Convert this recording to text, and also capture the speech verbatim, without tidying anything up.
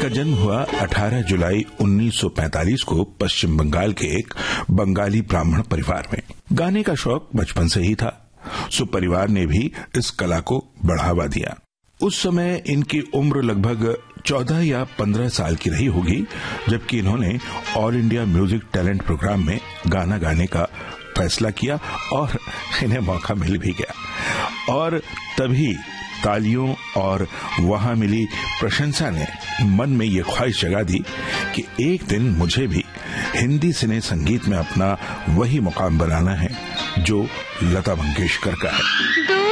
जन्म हुआ अठारह जुलाई उन्नीस सौ पैंतालीस को पश्चिम बंगाल के एक बंगाली ब्राह्मण परिवार में। गाने का शौक बचपन से ही था, सो परिवार ने भी इस कला को बढ़ावा दिया। उस समय इनकी उम्र लगभग चौदह या पंद्रह साल की रही होगी, जबकि इन्होंने all India music talent programme में गाना गाने का फैसला किया और इन्हें मौका मिल भी गया। और तभी तालियों और वहां मिली प्रशंसा ने मन में ये ख्वाहिश जगा दी कि एक दिन मुझे भी हिंदी सिने संगीत में अपना वही मुकाम बनाना है जो लता मंगेशकर का है।